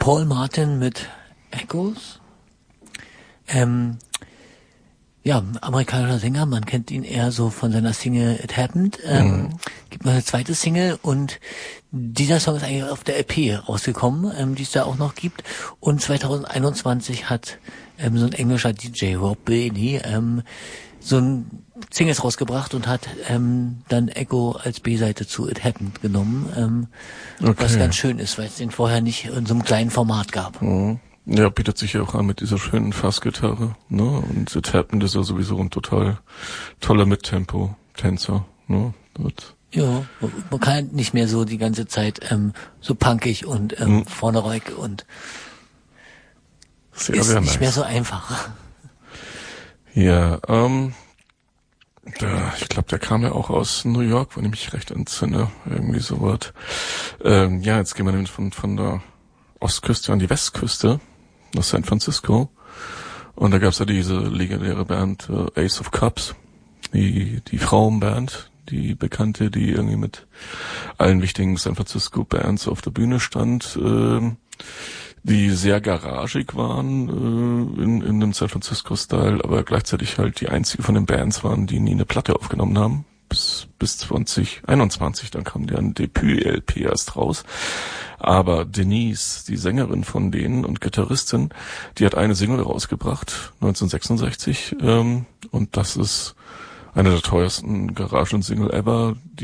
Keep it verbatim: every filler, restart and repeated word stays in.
Paul Martin mit Echoes. Ähm, ja, amerikanischer Sänger, man kennt ihn eher so von seiner Single It Happened. Ähm, mhm. Gibt noch eine zweite Single und dieser Song ist eigentlich auf der L P rausgekommen, ähm, die es da auch noch gibt. Und zwanzig einundzwanzig hat ähm, so ein englischer D J, Rob Bailey, ähm, so ein Singles rausgebracht und hat ähm, dann Echo als B-Seite zu It Happened genommen, ähm, okay. Was ganz schön ist, weil es den vorher nicht in so einem kleinen Format gab. Mhm. Ja, bietet sich ja auch an mit dieser schönen Fassgitarre, ne? Und It Happened ist ja sowieso ein total toller Mittempo-Tänzer, ne? Das ja, man kann nicht mehr so die ganze Zeit ähm, so punkig und ähm, hm. vorne Rock und sehr, ist sehr nicht nice. mehr so einfach. Ja, ähm, der, ich glaube, der kam ja auch aus New York, wenn ich mich recht entsinne, irgendwie sowas. Ähm, ja, jetzt gehen wir nämlich von von der Ostküste an die Westküste, nach San Francisco. Und da gab's ja diese legendäre Band äh, Ace of Cups, die die Frauenband, die bekannte, die irgendwie mit allen wichtigen San Francisco Bands auf der Bühne stand, äh, die sehr garagig waren äh, in in dem San Francisco Style, aber gleichzeitig halt die einzige von den Bands waren, die nie eine Platte aufgenommen haben. Bis, bis zwanzig einundzwanzig, dann kam deren Debüt-L P erst raus. Aber Denise, die Sängerin von denen und Gitarristin, die hat eine Single rausgebracht, neunzehnhundertsechsundsechzig, ähm, und das ist eine der teuersten Garagen-Single ever, die